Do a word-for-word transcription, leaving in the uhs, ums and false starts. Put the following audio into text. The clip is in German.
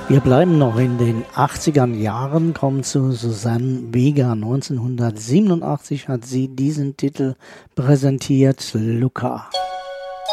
Wir bleiben noch in den achtziger Jahren, kommen zu Suzanne Vega. neunzehnhundertsiebenundachtzig hat sie diesen Titel präsentiert, Luca.